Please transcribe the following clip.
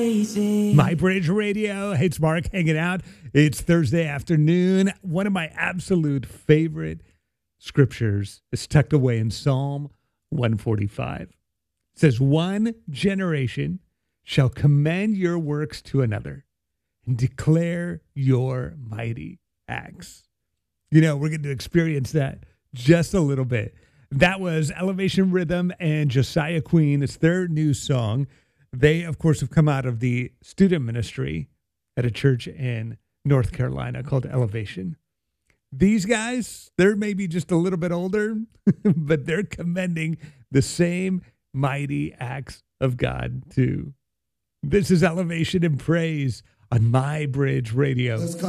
My Bridge Radio. Hey, it's Mark hanging out. It's Thursday afternoon. One of my absolute favorite scriptures is tucked away in Psalm 145. It says, one generation shall commend your works to another and declare your mighty acts. You know, we're going to experience that just a little bit. That was Elevation Rhythm and Josiah Queen. It's their new song. They, of course, have come out of the student ministry at a church in North Carolina called Elevation. These guys, they're maybe just a little bit older, but they're commending the same mighty acts of God too. This is Elevation and Praise on My Bridge Radio.